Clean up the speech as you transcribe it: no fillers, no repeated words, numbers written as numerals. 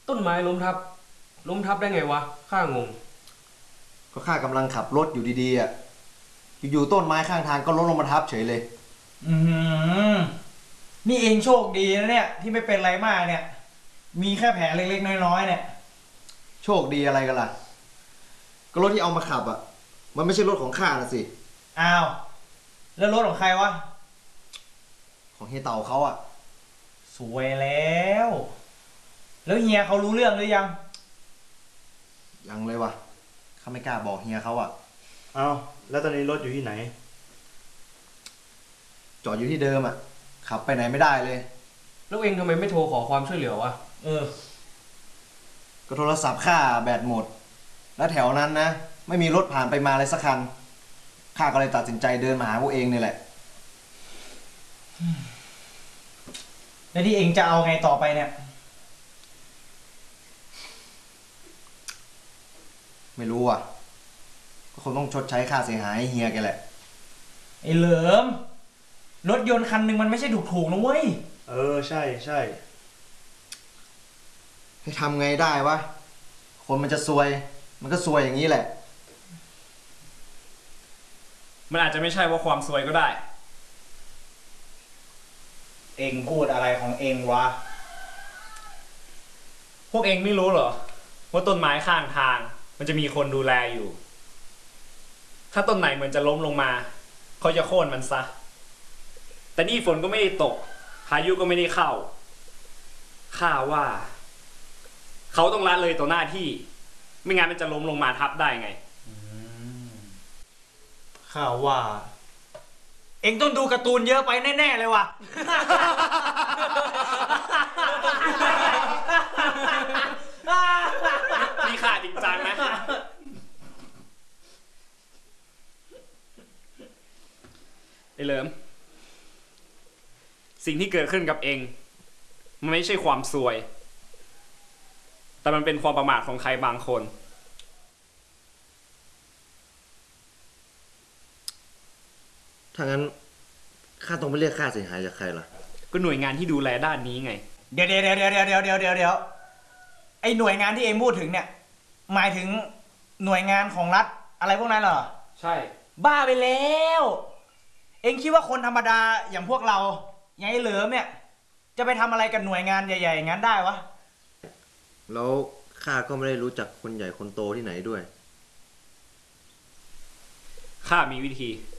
ต้นไม้ล้มทับได้ไงวะข้างงก็ข้ากำลังขับรถอยู่ดีๆอ่ะอยู่ๆต้นไม้ข้างทางก็ล้มลงมาทับเฉยเลยอืมนี่เองโชคดีนะเนี่ยที่ไม่เป็นไรมากเนี่ยมีแค่แผลเล็กๆน้อยๆเนี่ยโชคดีอะไรกันล่ะก็รถที่เอามาขับอ่ะมันไม่ใช่รถของข้านะสิอ้าวแล้วรถของใครวะของเฮียเต่าเขาอ่ะสวยแล้วเฮียเขารู้เรื่องหรือยังยังเลยวะข้าไม่กล้าบอกเฮียเขาอ่ะเอาแล้วตอนนี้รถอยู่ที่ไหนจอดอยู่ที่เดิมอ่ะขับไปไหนไม่ได้เลยแล้วเองทำไมไม่โทรขอความช่วยเหลือวะก็โทรศัพท์ข้าแบตหมดแล้วแถวนั้นนะไม่มีรถผ่านไปมาเลยสักคันข้าก็เลยตัดสินใจเดินมาหาพวกเองนี่แหละแล้วที่เองจะเอาไงต่อไปเนี่ยไม่รู้อ่ะก็คงต้องชดใช้ค่าเสียหายให้เฮียแกแหละไอ้เหลิมรถยนต์คันหนึ่งมันไม่ใช่ถูกๆนะเว้ยใช่ใช่ให้ทำไงได้วะคนมันจะซวยมันก็ซวยอย่างนี้แหละมันอาจจะไม่ใช่ว่าความซวยก็ได้เองพูดอะไรของเองวะพวกเองไม่รู้เหรอว่าต้นไม้ข้างทางมันจะมีคนดูแลอยู่ถ้าต้นไหนเหมือนจะล้มลงมาเขาจะโค่นมันซะแต่นี่ฝนก็ไม่ได้ตกพายุก็ไม่ได้เข้าข้าว่าเขาต้องละเลยต่อหน้าที่ไม่งั้นมันจะล้มลงมาทับได้ไงข้าว่าเอ็งต้องดูการ์ตูนเยอะไปแน่ๆเลยว่ะนี่ข้าจริงจังนะไอ้เหลิมสิ่งที่เกิดขึ้นกับเองมันไม่ใช่ความซวยแต่มันเป็นความประมาทของใครบางคนถ้างั้นข้าต้องไปเรียกค่าเสียหายจากใครล่ะก็หน่วยงานที่ดูแลด้านนี้ไงเดี๋ยวไอ้หน่วยงานที่เอ็งพูดถึงเนี่ยหมายถึงหน่วยงานของรัฐอะไรพวกนั้นเหรอใช่บ้าไปแล้วเอ็งคิดว่าคนธรรมดาอย่างพวกเราอย่างไอ้เหลิมเนี่ยจะไปทำอะไรกับหน่วยงานใหญ่ๆอย่างนั้นได้วะแล้วข้าก็ไม่ได้รู้จักคนใหญ่คนโตที่ไหนด้วยข้ามีวิธี